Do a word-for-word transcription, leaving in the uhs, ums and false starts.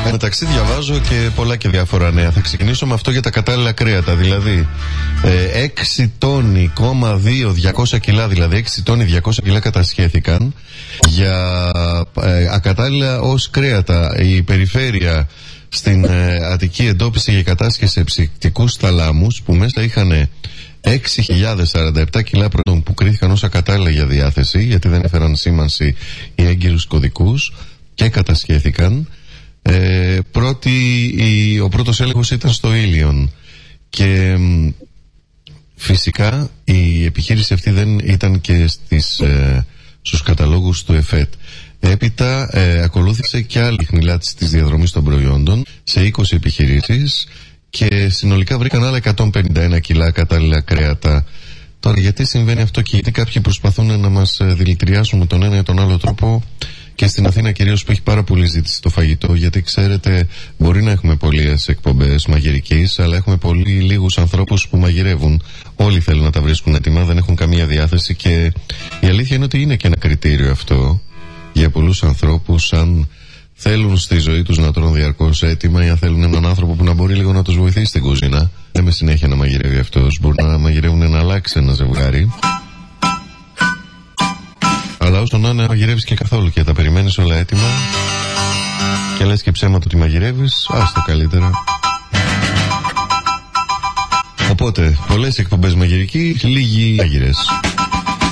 Μεταξύ διαβάζω και πολλά και διάφορα νέα. Θα ξεκινήσω με αυτό για τα κατάλληλα κρέατα. Δηλαδή ε, έξι τόνοι, κόμμα δύο, διακόσια κιλά, δηλαδή έξι τόνοι διακόσια κιλά κατασχέθηκαν για ε, ακατάλληλα ως κρέατα. Η περιφέρεια στην ε, Αττική εντόπισε για κατάσχεση ψυκτικούς θαλάμους που μέσα είχαν έξι χιλιάδες σαράντα επτά κιλά πρώτων που κρίθηκαν ως ακατάλληλα για διάθεση, γιατί δεν έφεραν σήμανση οι έγκυρους κωδικούς και κατασχέθηκαν. Ε, πρώτη, η, ο πρώτος έλεγχος ήταν στο Ήλιον και μ, φυσικά η επιχείρηση αυτή δεν ήταν και στις, ε, στους καταλόγους του ΕΦΕΤ. Έπειτα ε, ακολούθησε και άλλη χνηλάτιση της διαδρομής των προϊόντων σε είκοσι επιχειρήσεις και συνολικά βρήκαν άλλα εκατόν πενήντα ένα κιλά κατάλληλα κρέατα. Τώρα γιατί συμβαίνει αυτό και γιατί κάποιοι προσπαθούν να μας δηλητηριάσουν με τον ένα ή τον άλλο τρόπο, και στην Αθήνα κυρίως που έχει πάρα πολύ ζήτηση το φαγητό, γιατί ξέρετε μπορεί να έχουμε πολλές εκπομπές μαγειρικής, αλλά έχουμε πολύ λίγους ανθρώπους που μαγειρεύουν. Όλοι θέλουν να τα βρίσκουν έτοιμα, δεν έχουν καμία διάθεση, και η αλήθεια είναι ότι είναι και ένα κριτήριο αυτό για πολλούς ανθρώπους, αν θέλουν στη ζωή τους να τρώνε διαρκώς έτοιμα ή αν θέλουν έναν άνθρωπο που να μπορεί λίγο να τους βοηθήσει στην κουζίνα. Δεν με συνέχεια να μαγειρεύει αυτός, μπορεί να μαγειρεύουν να αλλάξει ένα ζευγάρι. Αλλά όσο να είναι, μαγειρεύεις και καθόλου και τα περιμένεις όλα έτοιμα και λες και ψέματα ότι μαγειρεύεις, άστο καλύτερα. Οπότε, πολλές εκπομπές μαγειρική, λίγοι μαγειρές.